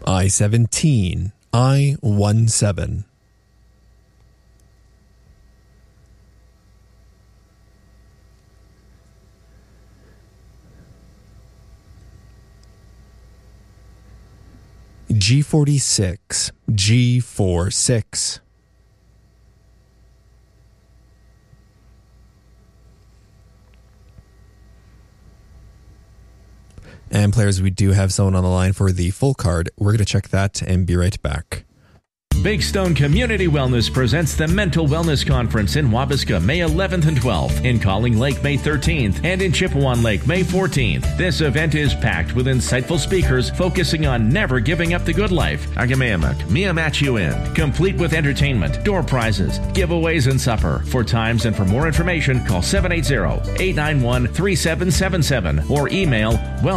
I-17, I-17. G46, G46. And players, we do have someone on the line for the full card. We're going to check that and be right back. Big Stone Community Wellness presents the Mental Wellness Conference in Wabasca, May 11th and 12th, in Calling Lake, May 13th, and in Chippewan Lake, May 14th. This event is packed with insightful speakers focusing on never giving up the good life. Complete with entertainment, door prizes, giveaways, and supper. For times and for more information, call 780-891-3777 or email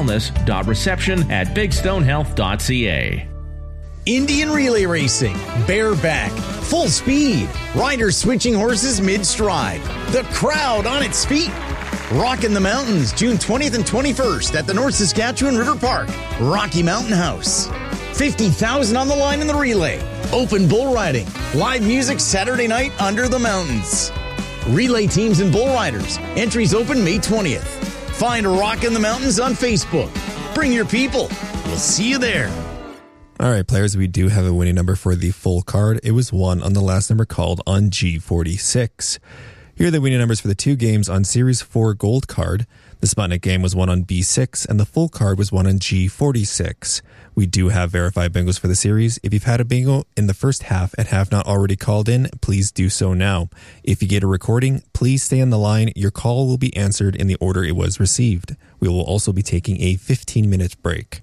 wellness.reception@bigstonehealth.ca. Indian relay racing, bareback, full speed, riders switching horses mid-stride, the crowd on its feet. Rockin' the Mountains, June 20th and 21st at the North Saskatchewan River Park, Rocky Mountain House. $50,000 on the line in the relay. Open bull riding, live music Saturday night under the mountains. Relay teams and bull riders. Entries open May 20th. Find Rockin' the Mountains on Facebook. Bring your people. We'll see you there. All right, players, we do have a winning number for the full card. It was 1 on the last number called on G46. Here are the winning numbers for the 2 games on Series 4 Gold card. The Sputnik game was 1 on B6, and the full card was 1 on G46. We do have verified bingos for the series. If you've had a bingo in the first half and have not already called in, please do so now. If you get a recording, please stay on the line. Your call will be answered in the order it was received. We will also be taking a 15-minute break.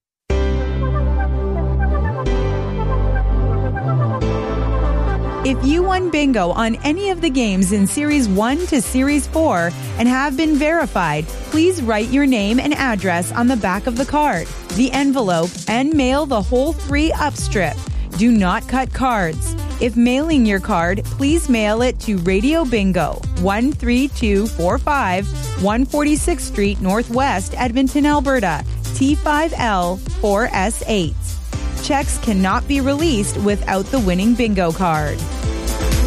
If you won bingo on any of the games in Series 1 to Series 4 and have been verified, please write your name and address on the back of the card, the envelope, and mail the whole 3-up strip. Do not cut cards. If mailing your card, please mail it to Radio Bingo, 13245 146th Street Northwest, Edmonton, Alberta, T5L 4S8. Checks cannot be released without the winning bingo card.